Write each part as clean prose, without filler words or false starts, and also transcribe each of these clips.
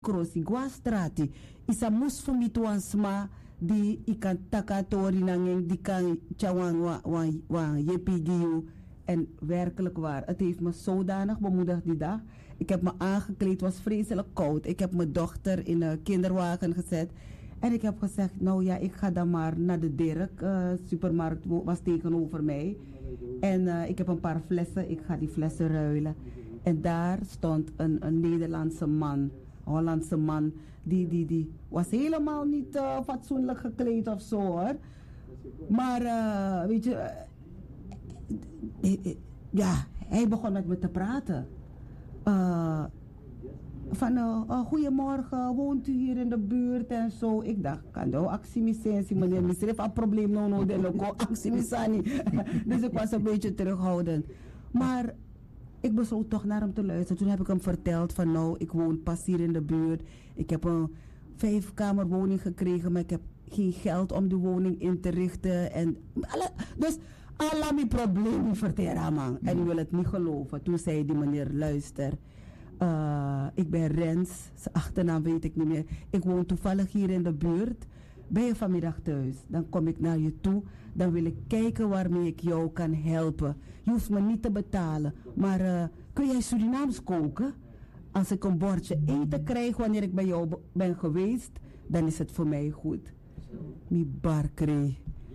krosi gwa strati isa mus fumito ansma di ikan takatori nangeng di kan chawang wa yepigiu. En werkelijk waar, het heeft me zodanig bemoedigd die dag. Ik heb me aangekleed, het was vreselijk koud. Ik heb mijn dochter in een kinderwagen gezet. En ik heb gezegd, nou ja, ik ga dan maar naar de Dirk. Supermarkt was tegenover mij. En ik heb een paar flessen, ik ga die flessen ruilen. En daar stond een Nederlandse man, Hollandse man. Die was helemaal niet fatsoenlijk gekleed of zo hoor. Maar weet je, ja, hij begon met me te praten. Goedemorgen, woont u hier in de buurt en zo. Ik dacht, kan nou actie meneer, misschien heeft een probleem no de loco, actie misani. Dus ik was een beetje terughoudend. Maar ik besloot toch naar hem te luisteren. Toen heb ik hem verteld van nou, ik woon pas hier in de buurt. Ik heb een 5-kamerwoning gekregen, maar ik heb geen geld om de woning in te richten. En dus alla mijn problemen verteren man. En ik wil het niet geloven. Toen zei die meneer, luister. Ik ben Rens, zijn achternaam weet ik niet meer. Ik woon toevallig hier in de buurt. Ben je vanmiddag thuis? Dan kom ik naar je toe. Dan wil ik kijken waarmee ik jou kan helpen. Je hoeft me niet te betalen. Maar kun jij Surinaams koken? Als ik een bordje eten krijg wanneer ik bij jou ben geweest, dan is het voor mij goed. Mi barkri.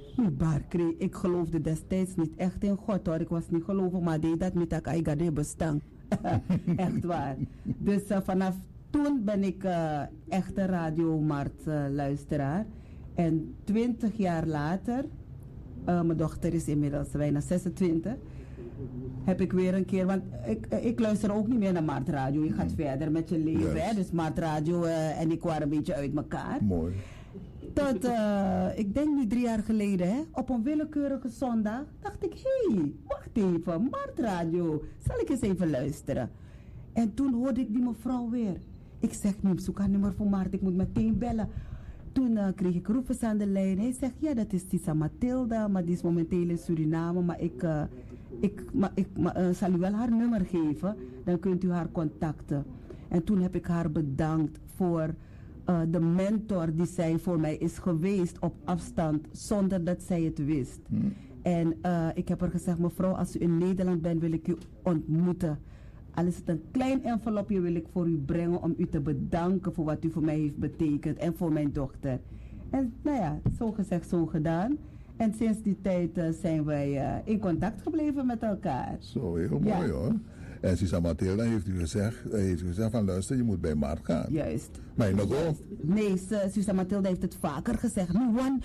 Ik geloofde destijds niet echt in God hoor. Ik was niet gelovig, maar deed dat met dat ik bestaan. Echt waar. Dus vanaf toen ben ik echte radiomarkt luisteraar. En 20 jaar later, mijn dochter is inmiddels bijna 26, heb ik weer een keer, want ik luister ook niet meer naar Marktradio. Je gaat verder met je leven, yes. Hè? Dus Marktradio en ik waren een beetje uit elkaar. Mooi. Tot, ik denk nu 3 jaar geleden, hè, op een willekeurige zondag, dacht ik, hé, wacht even, Marktradio, zal ik eens even luisteren? En toen hoorde ik die mevrouw weer. Ik zeg, nu zoek haar nummer voor Mart, ik moet meteen bellen. Toen kreeg ik Rufus aan de lijn. Hij zegt, ja, dat is Tisa Mathilda, maar die is momenteel in Suriname, maar ik zal u wel haar nummer geven, dan kunt u haar contacten. En toen heb ik haar bedankt voor de mentor die zij voor mij is geweest op afstand, zonder dat zij het wist. En ik heb haar gezegd, mevrouw, als u in Nederland bent, wil ik u ontmoeten. Al is het een klein envelopje, wil ik voor u brengen om u te bedanken voor wat u voor mij heeft betekend en voor mijn dochter. En nou ja, zo gezegd, zo gedaan. En sinds die tijd zijn wij in contact gebleven met elkaar. Zo, heel mooi hoor. En Sisa Mathilda heeft u gezegd van luister, je moet bij Mart gaan. Juist. Maar je nog ook? Nee, Sisa Mathilda heeft het vaker gezegd. Nu want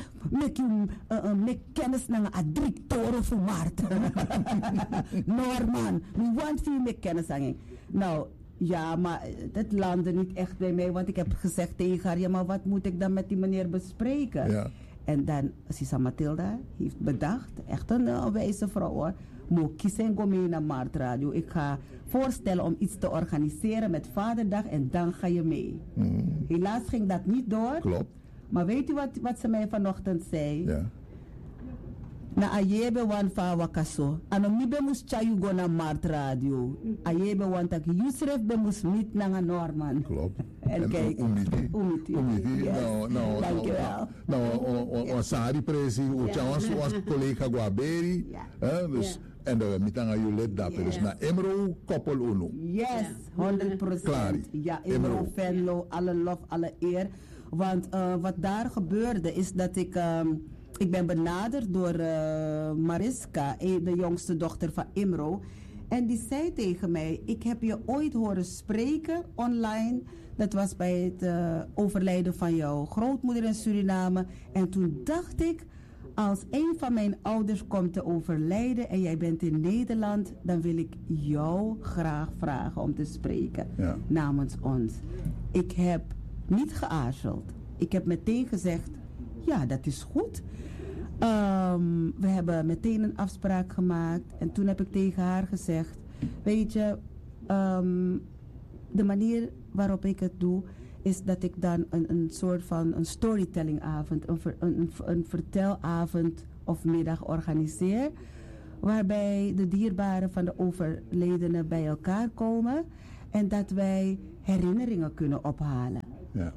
met kennis naar een directeur voor Mart. Norman, nu want veel met kennis aan. Nou, ja, maar het landde niet echt bij mij, want ik heb gezegd tegen haar, ja, maar wat moet ik dan met die meneer bespreken? Ja. En dan, Sisa Mathilda heeft bedacht, echt een wijze vrouw hoor. Mo kiezen go mee naar Marktradio. Ik ga voorstellen om iets te organiseren met Vaderdag en dan ga je mee. Helaas ging dat niet door. Klopt. Maar weet u wat ze mij vanochtend zei? Ja. Na ayebe wan fa wakaso. Anom ni be mus chayu go na Marktradio. Ayebe wan tak Yusref be mus meet na Norman. Klopt. En kijk. Umiti. Dankjewel. Nou, Sari Presi, was collega Guaberi. Dus, en de mitanga Julet dapen. Dus naar Emro, koppel uno. Yes, 100%. Klaar. Ja, Emro, Venlo, alle lof, alle eer. Want wat daar gebeurde is dat ik ben benaderd door Mariska, de jongste dochter van Imro. En die zei tegen mij, ik heb je ooit horen spreken online. Dat was bij het overlijden van jouw grootmoeder in Suriname. En toen dacht ik, als een van mijn ouders komt te overlijden en jij bent in Nederland, dan wil ik jou graag vragen om te spreken namens ons. Ik heb niet geaarzeld. Ik heb meteen gezegd, ja, dat is goed. We hebben meteen een afspraak gemaakt. En toen heb ik tegen haar gezegd, weet je, de manier waarop ik het doe, is dat ik dan een soort van een storytellingavond, een vertelavond of middag organiseer. Waarbij de dierbaren van de overledene bij elkaar komen. En dat wij herinneringen kunnen ophalen. Ja.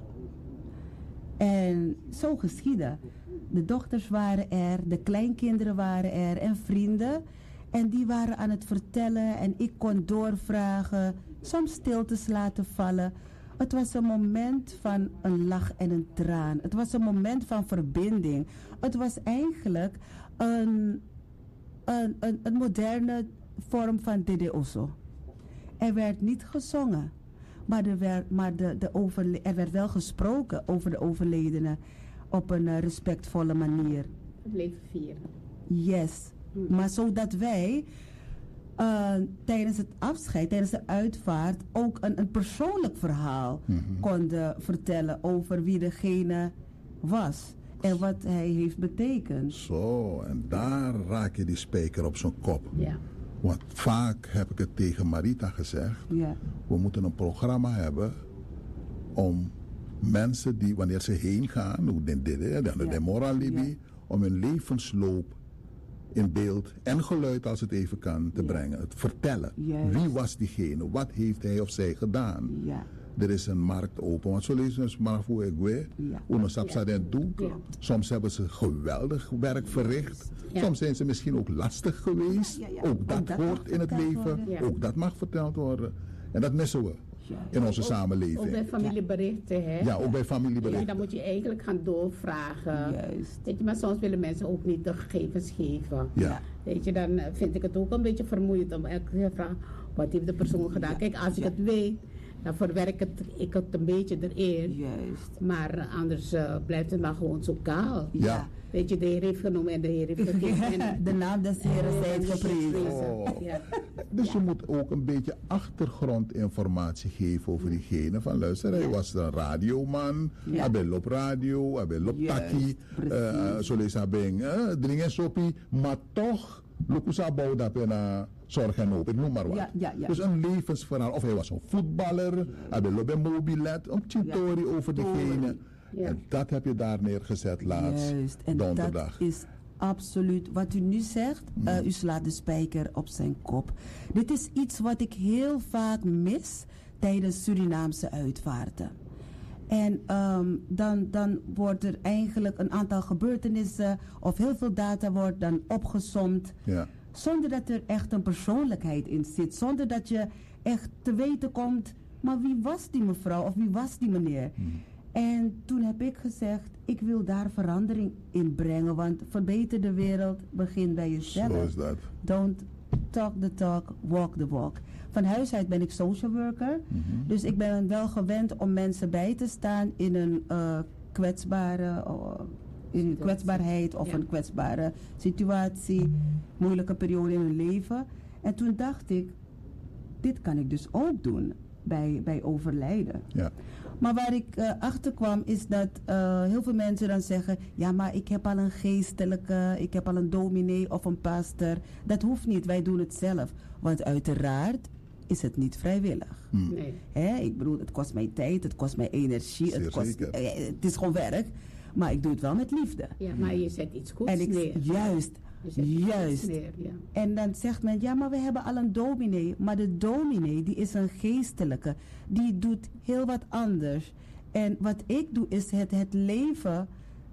En zo geschiedde. De dochters waren er, de kleinkinderen waren er en vrienden. En die waren aan het vertellen en ik kon doorvragen, soms stiltes laten vallen. Het was een moment van een lach en een traan. Het was een moment van verbinding. Het was eigenlijk een moderne vorm van Dede Osso. Er werd niet gezongen, maar er werd wel gesproken over de overledene op een respectvolle manier. Het leven vieren. Yes, maar zodat wij tijdens het afscheid, tijdens de uitvaart, ook een persoonlijk verhaal konden vertellen over wie degene was en wat hij heeft betekend. Zo, en daar raak je die spijker op zijn kop. Ja. Want vaak heb ik het tegen Marita gezegd. Ja. We moeten een programma hebben om mensen die, wanneer ze heen gaan, hoe de moral libi, om hun levensloop in beeld en geluid als het even kan te brengen. Het vertellen. Juist. Wie was diegene? Wat heeft hij of zij gedaan? Ja. Er is een markt open. Want zo lezen ze maar voor ik weet. Soms hebben ze geweldig werk verricht. Ja. Soms zijn ze misschien ook lastig geweest. Ja. Ook dat hoort in het leven. Ja. Ook dat mag verteld worden. En dat missen we in onze samenleving. Ook bij familieberichten, hè? Ja, ook bij familieberichten. Ja, dan moet je eigenlijk gaan doorvragen. Juist. Weet je, maar soms willen mensen ook niet de gegevens geven. Ja. Weet je, dan vind ik het ook een beetje vermoeiend om elke keer te vragen, wat heeft de persoon gedaan? Kijk, als ik het weet, dan verwerk ik het een beetje erin. Juist. Maar anders blijft het maar gewoon zo kaal. Ja. Weet je, de Heer heeft genomen en de Heer heeft gegeven. En De naam des Heren zijt geprezen. Oh. Ja. Dus je moet ook een beetje achtergrondinformatie geven over diegene. Van luister, hij was een radioman. Ja. Hij bent op radio, hij bent op Juist, taki. precies. Zo lees hij dringen soppie. Maar toch, Lukusa bouwt dat in zorg en hoop. Ik noem maar wat. Ja. Dus een levensverhaal. Of hij was een voetballer. Hij bent op een mobilet. Een chitori over diegene. Ja. En dat heb je daar neergezet laatst. Juist, en donderdag. dat is absoluut wat u nu zegt. U slaat de spijker op zijn kop. Dit is iets wat ik heel vaak mis tijdens Surinaamse uitvaarten. En dan wordt er eigenlijk een aantal gebeurtenissen of heel veel data wordt dan opgesomd. Ja. Zonder dat er echt een persoonlijkheid in zit. Zonder dat je echt te weten komt, maar wie was die mevrouw of wie was die meneer? En toen heb ik gezegd, ik wil daar verandering in brengen, want verbeter de wereld begint bij jezelf. Zo is dat. Don't talk the talk, walk the walk. Van huis uit ben ik social worker, dus ik ben wel gewend om mensen bij te staan in een kwetsbaarheid of een kwetsbare situatie, moeilijke periode in hun leven. En toen dacht ik, dit kan ik dus ook doen bij overlijden. Ja. Maar waar ik achter kwam is dat heel veel mensen dan zeggen, ja, maar ik heb al een geestelijke, ik heb al een dominee of een pastor. Dat hoeft niet, wij doen het zelf. Want uiteraard is het niet vrijwillig. Nee. Hè? Ik bedoel, het kost mij tijd, het kost mij energie, Zeer zeker. Het is gewoon werk. Maar ik doe het wel met liefde. Ja, maar je zet iets goeds En ik, neer. juist, Je zet iets goeds juist. neer, ja. En dan zegt men, ja, maar we hebben al een dominee. Maar de dominee, die is een geestelijke. Die doet heel wat anders. En wat ik doe, is het leven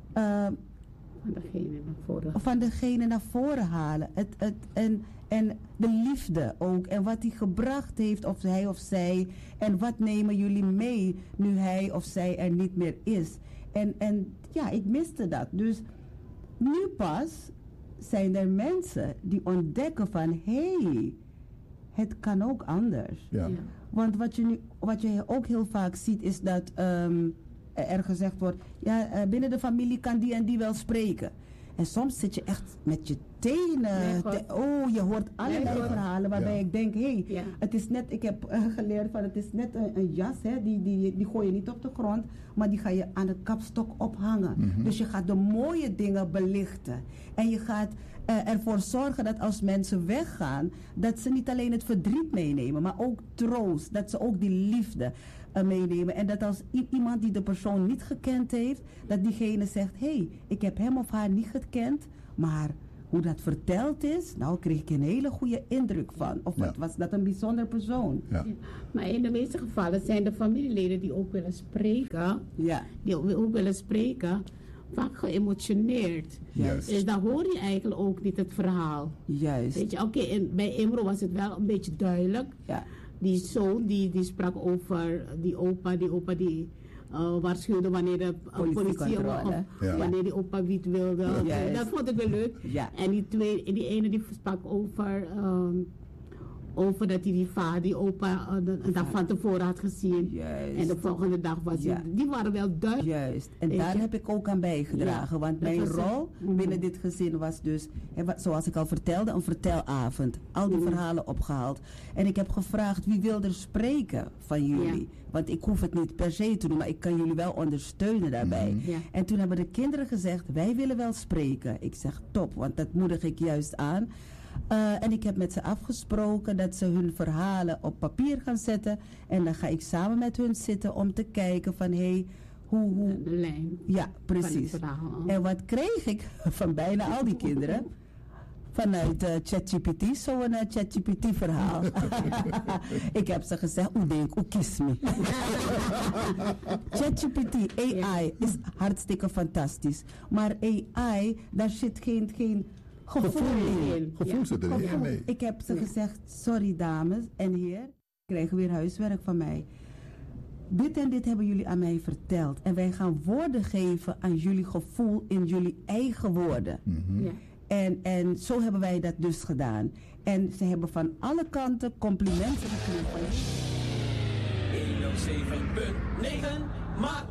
van degene naar voren halen. En de liefde ook. En wat hij gebracht heeft, of hij of zij. En wat nemen jullie mee, nu hij of zij er niet meer is. En ja, ik miste dat. Dus nu pas zijn er mensen die ontdekken van, hé, het kan ook anders. Ja. Ja. Want wat je ook heel vaak ziet is dat er gezegd wordt, ja, binnen de familie kan die en die wel spreken. En soms zit je echt met je tenen. Je hoort allerlei verhalen waarbij ik denk, Ja. het is net, ik heb geleerd van het is net een jas, hè, die gooi je niet op de grond, maar die ga je aan de kapstok ophangen. Dus je gaat de mooie dingen belichten. En je gaat ervoor zorgen dat als mensen weggaan, dat ze niet alleen het verdriet meenemen, maar ook troost. Dat ze ook die liefde meenemen. En dat als iemand die de persoon niet gekend heeft, dat diegene zegt, hé, ik heb hem of haar niet gekend, maar hoe dat verteld is, nou kreeg ik een hele goede indruk van. Of Ja. wat was dat een bijzonder persoon? Ja. Maar in de meeste gevallen zijn de familieleden die ook willen spreken, Ja, vaak geëmotioneerd. juist. Dus dan hoor je eigenlijk ook niet het verhaal. Juist. Weet je, oké, bij Imro was het wel een beetje duidelijk. Ja, Die zoon die sprak over die opa die waarschuwde wanneer de politie Politiecontrole. of Ja. wanneer die opa wiet wilde. Juist. Dat vond ik wel leuk. Ja. En die ene die sprak over dat hij die opa een dag van tevoren had gezien. Juist. En de volgende dag was Ja. hij. Die waren wel duidelijk. juist. En Weet daar je? heb ik ook aan bijgedragen. Ja, Want dat mijn was het. rol binnen dit gezin was dus, zoals ik al vertelde, een vertelavond. Al die verhalen opgehaald. En ik heb gevraagd wie wil er spreken van jullie. Ja. Want ik hoef het niet per se te doen, maar ik kan jullie wel ondersteunen daarbij. Ja. En toen hebben de kinderen gezegd, wij willen wel spreken. Ik zeg top, want dat moedig ik juist aan. En ik heb met ze afgesproken dat ze hun verhalen op papier gaan zetten. En dan ga ik samen met hun zitten om te kijken van hoe. De lijn. Ja, precies. Van het verhaal. En wat kreeg ik van bijna al die kinderen? Vanuit ChatGPT, zo'n ChatGPT verhaal. Ik heb ze gezegd, hoe denk, hoe kies me. ChatGPT, AI, is hartstikke fantastisch. Maar AI, daar zit geen gevoel in. Gevoel zit er niet in, Gevoel. nee. Ik heb ze gezegd, sorry dames en heren, krijgen weer huiswerk van mij. Dit en dit hebben jullie aan mij verteld. En wij gaan woorden geven aan jullie gevoel in jullie eigen woorden. Ja. En zo hebben wij dat dus gedaan. En ze hebben van alle kanten complimenten gekregen. 107.9 maak